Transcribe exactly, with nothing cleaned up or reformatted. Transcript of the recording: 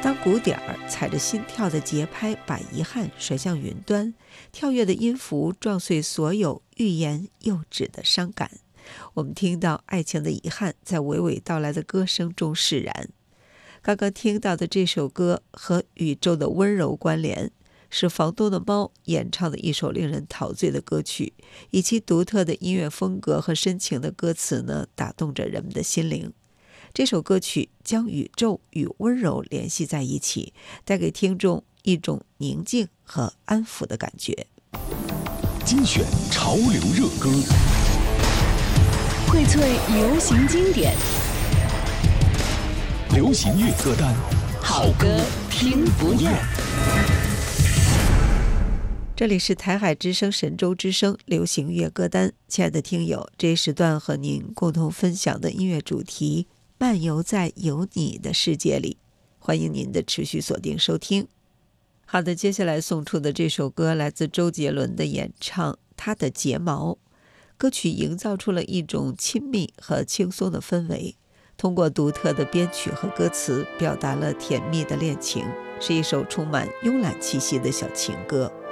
当鼓点儿踩着心跳的节拍，把遗憾甩向云端，跳跃的音符撞碎所有欲言又止的伤感。我们听到爱情的遗憾在娓娓道来的歌声中释然。刚刚听到的这首歌和宇宙的温柔关联，是房东的猫演唱的一首令人陶醉的歌曲，以其独特的音乐风格和深情的歌词呢，打动着人们的心灵。这首歌曲将宇宙与温柔联系在一起，带给听众一种宁静和安抚的感觉。 精选潮流热歌， 荟萃流行经典， 流行乐歌单， 好歌听不厌。 这里是台海之声神州之声流行乐歌单，亲爱的听友，这一时段和您共同分享的音乐主题，漫游在有你的世界里，欢迎您的持续锁定收听。好的，接下来送出的这首歌来自周杰伦的演唱《他的睫毛》。歌曲营造出了一种亲密和轻松的氛围，通过独特的编曲和歌词表达了甜蜜的恋情，是一首充满慵懒气息的小情歌。